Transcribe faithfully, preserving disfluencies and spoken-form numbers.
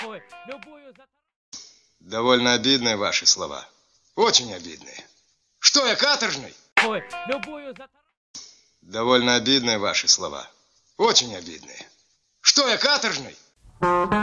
Ой, любую за... Довольно обидные ваши слова. Очень обидные. Что я, каторжный? Ой, любую за... Довольно обидные ваши слова. Очень обидные. Что я, каторжный?